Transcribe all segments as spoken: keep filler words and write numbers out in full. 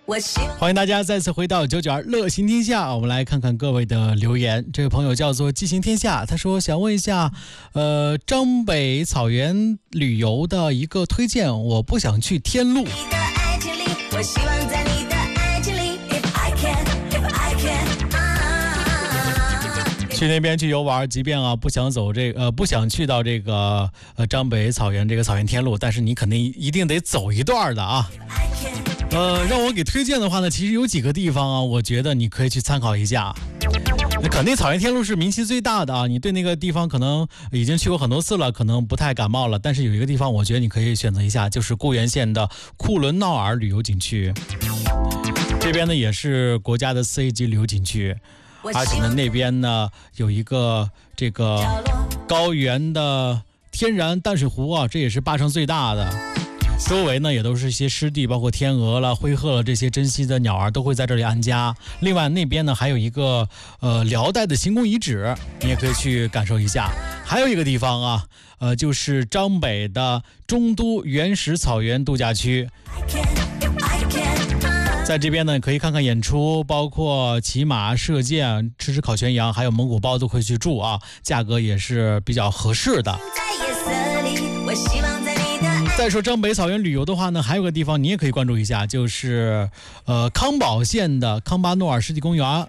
欢迎大家再次回到九九二乐行天下，我们来看看各位的留言。这位朋友叫做激行天下，他说想问一下，呃，张北草原旅游的一个推荐，我不想去天路。去那边去游玩，即便啊不想走这个呃不想去到这个呃张北草原这个草原天路，但是你肯定一定得走一段的啊。呃，让我给推荐的话呢，其实有几个地方啊，我觉得你可以去参考一下。那肯定草原天路是名气最大的啊，你对那个地方可能已经去过很多次了，可能不太感冒了。但是有一个地方，我觉得你可以选择一下，就是固原县的库伦闹尔旅游景区。这边呢也是国家的四 A 级旅游景区。而且呢，那边呢有一个这个高原的天然淡水湖啊，这也是坝上最大的。周围呢也都是一些湿地，包括天鹅了、灰鹤了这些珍稀的鸟儿都会在这里安家。另外那边呢还有一个呃辽代的行宫遗址，你也可以去感受一下。还有一个地方啊，呃就是张北的中都原始草原度假区。在这边呢可以看看演出，包括骑马、射箭、吃吃烤全羊，还有蒙古包都可以去住啊，价格也是比较合适的。再说张北草原旅游的话呢，还有个地方你也可以关注一下，就是呃康保县的康巴诺尔湿地公园啊。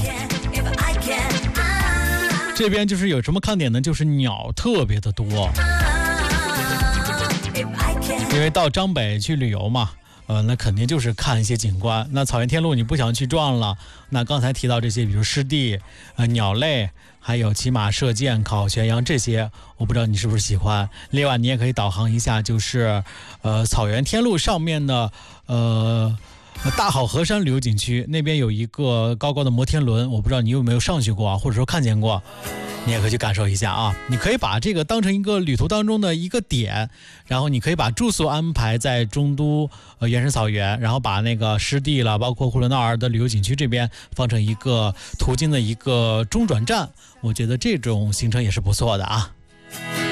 这边就是有什么看点呢？就是鸟特别的多，因为到张北去旅游嘛。呃，那肯定就是看一些景观。那草原天路你不想去转了，那刚才提到这些，比如湿地、呃鸟类，还有骑马、射箭、烤全羊这些，我不知道你是不是喜欢。另外，你也可以导航一下，就是呃草原天路上面的呃大好河山旅游景区，那边有一个高高的摩天轮，我不知道你有没有上去过，或者说看见过。你也可以去感受一下啊！你可以把这个当成一个旅途当中的一个点，然后你可以把住宿安排在中都呃原始草原，然后把那个湿地了，包括库伦闹尔的旅游景区这边放成一个途经的一个中转站，我觉得这种行程也是不错的啊。